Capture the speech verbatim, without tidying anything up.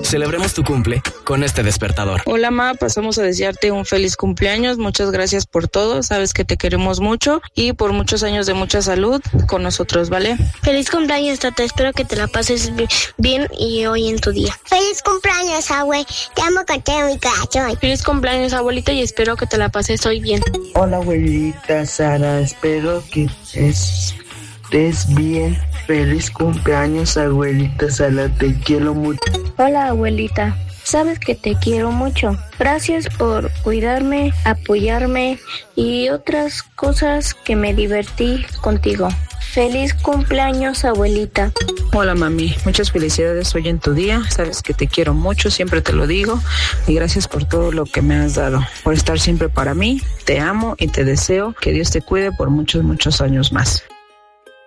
Celebremos tu cumple con este despertador. Hola, ma, pasamos a desearte un feliz cumpleaños. Muchas gracias por todo. Sabes que te queremos mucho y por muchos años de mucha salud con nosotros, ¿vale? Feliz cumpleaños, tata. Espero que te la pases bien y hoy en tu día. Feliz cumpleaños, abue. Te amo con todo mi corazón. Feliz cumpleaños, abuelita, y espero que te la pases hoy bien. Hola, abuelita Sara. Espero que estés bien. Feliz cumpleaños, abuelita Sara. Te quiero mucho. Hola, abuelita. Sabes que te quiero mucho. Gracias por cuidarme, apoyarme y otras cosas que me divertí contigo. Feliz cumpleaños, abuelita. Hola, mami. Muchas felicidades hoy en tu día. Sabes que te quiero mucho, siempre te lo digo. Y gracias por todo lo que me has dado. Por estar siempre para mí. Te amo y te deseo que Dios te cuide por muchos, muchos años más.